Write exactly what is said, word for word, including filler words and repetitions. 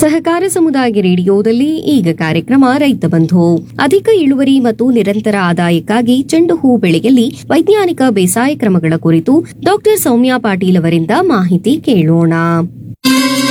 ಸಹಕಾರ ಸಮುದಾಯ ರೇಡಿಯೋದಲ್ಲಿ ಈಗ ಕಾರ್ಯಕ್ರಮ ರೈತ ಬಂಧು. ಅಧಿಕ ಇಳುವರಿ ಮತ್ತು ನಿರಂತರ ಆದಾಯಕ್ಕಾಗಿ ಚೆಂಡು ಹೂ ಬೆಳೆಯಲ್ಲಿ ವೈಜ್ಞಾನಿಕ ಬೇಸಾಯ ಕ್ರಮಗಳ ಕುರಿತು ಡಾಕ್ಟರ್ ಸೌಮ್ಯಾ ಪಾಟೀಲ್ ಅವರಿಂದ ಮಾಹಿತಿ ಕೇಳೋಣ.